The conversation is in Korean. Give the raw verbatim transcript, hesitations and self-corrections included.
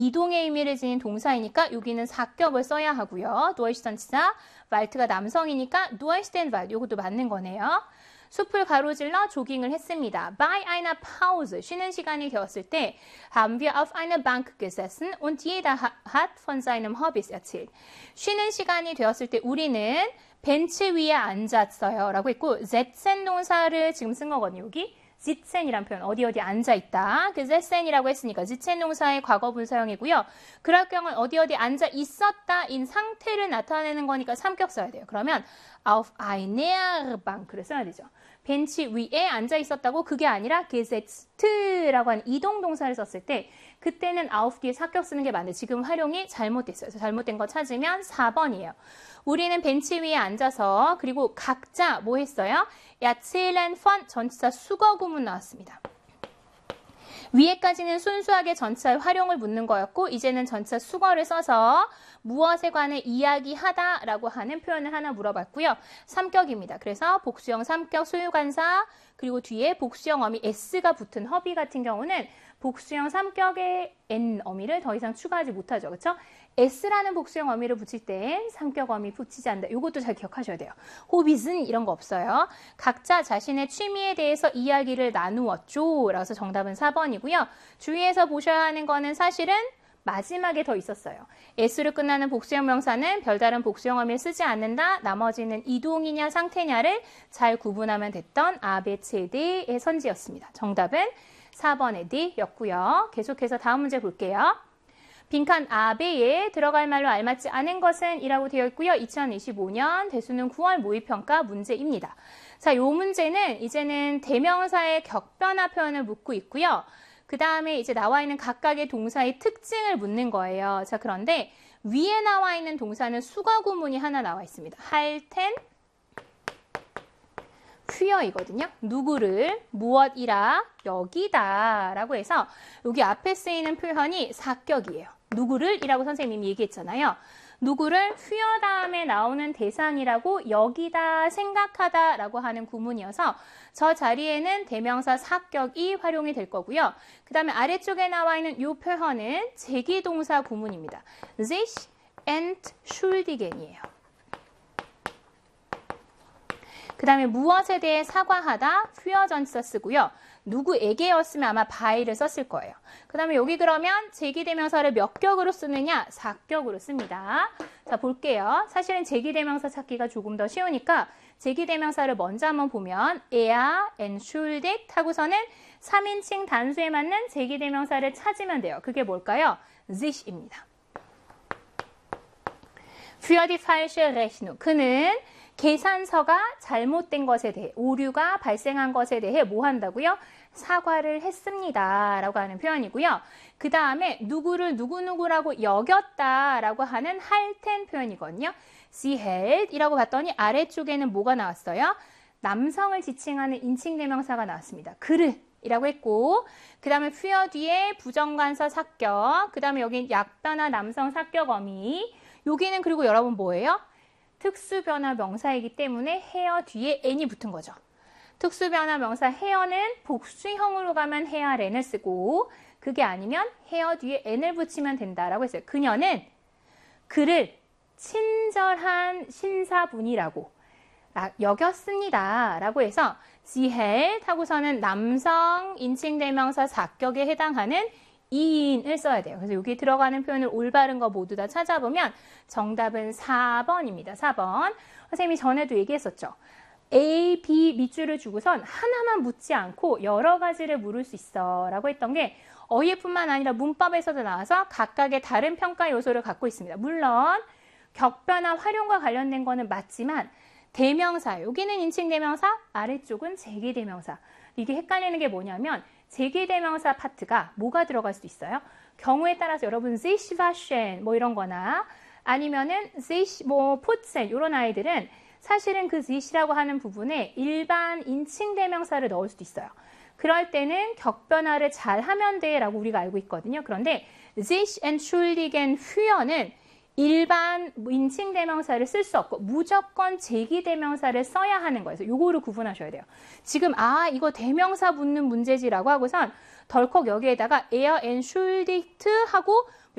이동의 의미를 지닌 동사이니까 여기는 사격을 써야 하고요. Deutschland사, Wald가 남성이니까 Deutschlandwald, 이것도 맞는 거네요. 숲을 가로질러 조깅을 했습니다. Bei einer Pause, 쉬는 시간이 되었을 때 haben wir auf einer Bank gesessen und jeder hat von seinem Hobbys erzählt. 쉬는 시간이 되었을 때 우리는 벤치 위에 앉았어요. 라고 했고 sitzen 동사를 지금 쓴 거거든요. 여기 sitzen이란 표현, 어디 어디 앉아있다. gesessen이라고 했으니까 sitzen 동사의 과거분 사용이고요. 그럴 경우는 어디 어디 앉아 있었다인 상태를 나타내는 거니까 삼격 써야 돼요. 그러면 auf einer Bank를 써야 되죠. 벤치 위에 앉아 있었다고 그게 아니라 gesetzt라고 하는 이동 동사를 썼을 때 그때는 auf 뒤에 사격 쓰는 게 맞는데 지금 활용이 잘못됐어요. 그래서 잘못된 거 찾으면 사 번이에요. 우리는 벤치 위에 앉아서 그리고 각자 뭐 했어요? erzählen von 전치사 수거 구문 나왔습니다. 위에까지는 순수하게 전치사의 활용을 묻는 거였고 이제는 전치사 수거를 써서 무엇에 관해 이야기하다라고 하는 표현을 하나 물어봤고요. 삼격입니다. 그래서 복수형 삼격 소유관사 그리고 뒤에 복수형 어미 s가 붙은 허비 같은 경우는 복수형 삼격의 n 어미를 더 이상 추가하지 못하죠. 그렇죠? s라는 복수형 어미를 붙일 땐 삼격 어미 붙이지 않는다. 이것도 잘 기억하셔야 돼요. 호빗은 이런 거 없어요. 각자 자신의 취미에 대해서 이야기를 나누었죠. 라서 정답은 사 번이고요. 주의해서 보셔야 하는 거는 사실은 마지막에 더 있었어요. s로 끝나는 복수형 명사는 별다른 복수형 어미를 쓰지 않는다. 나머지는 이동이냐 상태냐를 잘 구분하면 됐던 아베체데의 선지였습니다. 정답은 사 번의 D였고요. 계속해서 다음 문제 볼게요. 빈칸 아베에 들어갈 말로 알맞지 않은 것은 이라고 되어 있고요. 이천이십오 년 대수능 구월 모의평가 문제입니다. 자, 요 문제는 이제는 대명사의 격변화 표현을 묻고 있고요. 그 다음에 이제 나와 있는 각각의 동사의 특징을 묻는 거예요. 자, 그런데 위에 나와 있는 동사는 수거 구문이 하나 나와 있습니다. 할텐 휘어이거든요. 누구를 무엇이라 여기다 라고 해서 여기 앞에 쓰이는 표현이 사격이에요. 누구를 이라고 선생님이 얘기했잖아요. 누구를 휘어 다음에 나오는 대상이라고 여기다 생각하다 라고 하는 구문이어서 저 자리에는 대명사 사격이 활용이 될 거고요. 그 다음에 아래쪽에 나와 있는 이 표현은 제기동사 구문입니다. sich entschuldigen이에요. 그 다음에 무엇에 대해 사과하다, 휘어 전치사 쓰고요. 누구에게였으면 아마 by를 썼을 거예요. 그 다음에 여기 그러면 제기대명사를 몇 격으로 쓰느냐? 사 격으로 씁니다. 자, 볼게요. 사실은 제기대명사 찾기가 조금 더 쉬우니까 제기대명사를 먼저 한번 보면 er, entschuldigt 하고서는 삼 인칭 단수에 맞는 제기대명사를 찾으면 돼요. 그게 뭘까요? sich입니다. für die falsche Rechnung. 그는 계산서가 잘못된 것에 대해, 오류가 발생한 것에 대해 뭐 한다고요? 사과를 했습니다. 라고 하는 표현이고요. 그 다음에 누구를 누구누구라고 여겼다라고 하는 할텐 표현이거든요. sie hält 이라고 봤더니 아래쪽에는 뭐가 나왔어요? 남성을 지칭하는 인칭대명사가 나왔습니다. 그를 이라고 했고 그 다음에 für 뒤에 부정관사 사격, 그 다음에 여긴 약변화 남성 사격 어미, 여기는 그리고 여러분 뭐예요? 특수변화 명사이기 때문에 헤어 뒤에 n이 붙은 거죠. 특수변화 명사 헤어는 복수형으로 가면 헤아렌을 쓰고 그게 아니면 헤어 뒤에 n을 붙이면 된다라고 했어요. 그녀는 그를 친절한 신사분이라고 여겼습니다. 라고 해서 sie hält 하고서는 남성 인칭대명사 사격에 해당하는 이인을 써야 돼요. 그래서 여기 들어가는 표현을 올바른 거 모두 다 찾아보면 정답은 사 번입니다. 사 번. 선생님이 전에도 얘기했었죠. A, B 밑줄을 주고선 하나만 묻지 않고 여러 가지를 물을 수 있어 라고 했던 게 어휘뿐만 아니라 문법에서도 나와서 각각의 다른 평가 요소를 갖고 있습니다. 물론 격변화 활용과 관련된 거는 맞지만 대명사, 여기는 인칭대명사, 아래쪽은 제기대명사. 이게 헷갈리는 게 뭐냐면 제기대명사 파트가 뭐가 들어갈 수도 있어요. 경우에 따라서 여러분 sich waschen 뭐 이런 거나 아니면은 sich 뭐 putzen 이런 아이들은 사실은 그 sich라고 하는 부분에 일반 인칭대명사를 넣을 수도 있어요. 그럴 때는 격변화를 잘 하면 돼 라고 우리가 알고 있거든요. 그런데 sich entschuldigen führ는 일반 인칭대명사를 쓸 수 없고 무조건 제기대명사를 써야 하는 거예요. 요거를 구분하셔야 돼요. 지금 아 이거 대명사 붙는 문제지라고 하고선 덜컥 여기에다가 er entschuldigt 하고